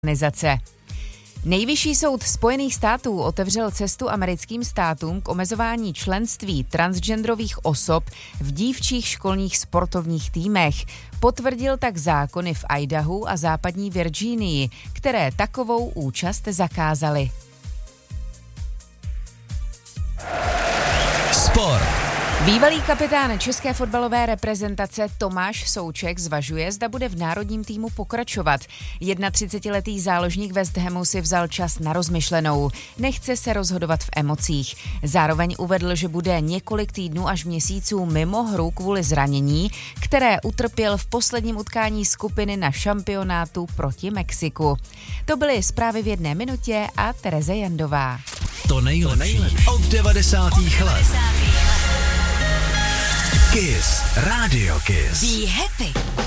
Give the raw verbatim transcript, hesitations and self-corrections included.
organizace. Nejvyšší soud Spojených států otevřel cestu americkým státům k omezování členství transgenderových osob v dívčích školních sportovních týmech. Potvrdil tak zákony v Idahu a západní Virginii, které takovou účast zakázaly. Sport. Bývalý kapitán české fotbalové reprezentace Tomáš Souček zvažuje, zda bude v národním týmu pokračovat. třicetiletý záložník West Hamu si vzal čas na rozmyšlenou. Nechce se rozhodovat v emocích. Zároveň uvedl, že bude několik týdnů až měsíců mimo hru kvůli zranění, které utrpěl v posledním utkání skupiny na šampionátu proti Mexiku. To byly zprávy v jedné minutě a Tereze Jandová. To nejlepší od devadesátých let. Kiss, Radio Kiss. Be happy.